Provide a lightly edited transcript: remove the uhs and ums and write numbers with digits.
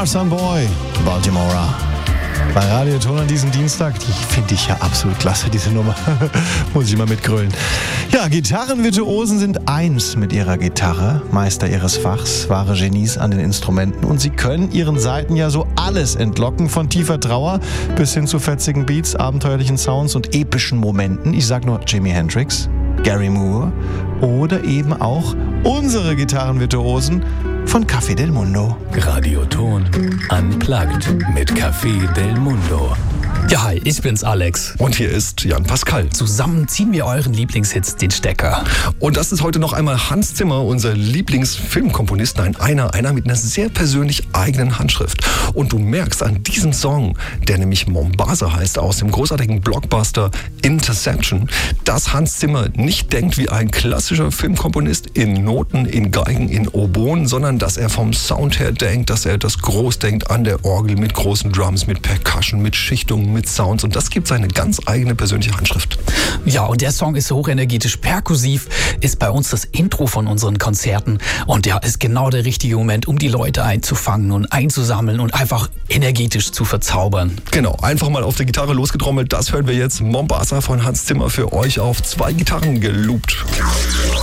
Carson Boy, Baltimora. Bei Radio Ton an diesem Dienstag, die finde ich ja absolut klasse, diese Nummer. Muss ich mal mitgrölen. Ja, Gitarrenvirtuosen sind eins mit ihrer Gitarre, Meister ihres Fachs, wahre Genies an den Instrumenten. Und sie können ihren Saiten ja so alles entlocken, von tiefer Trauer bis hin zu fetzigen Beats, abenteuerlichen Sounds und epischen Momenten. Ich sag nur Jimi Hendrix, Gary Moore oder eben auch unsere Gitarrenvirtuosen von Café del Mundo. Radio Ton Unplugged mit Café del Mundo. Ja, hi, ich bin's Alex. Und hier ist Jan Pascal. Zusammen ziehen wir euren Lieblingshits den Stecker. Und das ist heute noch einmal Hans Zimmer, unser Lieblingsfilmkomponist. Nein, einer mit einer sehr persönlich eigenen Handschrift. Und du merkst an diesem Song, der nämlich Mombasa heißt, aus dem großartigen Blockbuster Interception, dass Hans Zimmer nicht denkt wie ein klassischer Filmkomponist in Noten, in Geigen, in Oboen, sondern dass er vom Sound her denkt, dass er das groß denkt an der Orgel mit großen Drums, mit Percussion, mit Schichtungen, mit Sounds, und das gibt seine ganz eigene persönliche Handschrift. Ja, und der Song ist hochenergetisch perkussiv, ist bei uns das Intro von unseren Konzerten und ja, ist genau der richtige Moment, um die Leute einzufangen und einzusammeln und einfach energetisch zu verzaubern. Genau, einfach mal auf der Gitarre losgetrommelt, das hören wir jetzt. Mombasa von Hans Zimmer für euch auf 2 Gitarren geloopt.